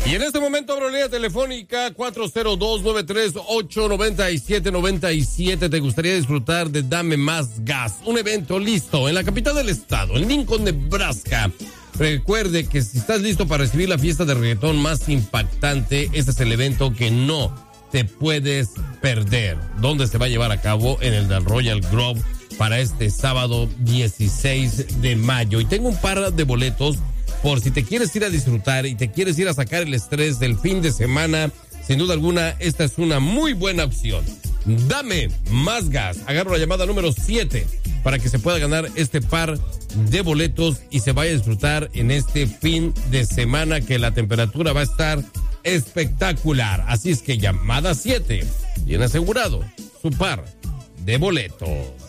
Y en este momento abro línea telefónica 402-938-9797. ¿Te gustaría disfrutar de Dame Más Gas? Un evento listo en la capital del estado, en Lincoln, Nebraska. Recuerde que si estás listo para recibir la fiesta de reggaetón más impactante, este es el evento que no te puedes perder. ¿Dónde se va a llevar a cabo? En el del Royal Grove para este sábado 16 de mayo. Y tengo un par de boletos por si te quieres ir a disfrutar y te quieres ir a sacar el estrés del fin de semana. Sin duda alguna, esta es una muy buena opción. Dame Más Gas. Agarro la llamada número 7 para que se pueda ganar este par de boletos y se vaya a disfrutar en este fin de semana, que la temperatura va a estar espectacular. Así es que llamada 7 tiene asegurado su par de boletos.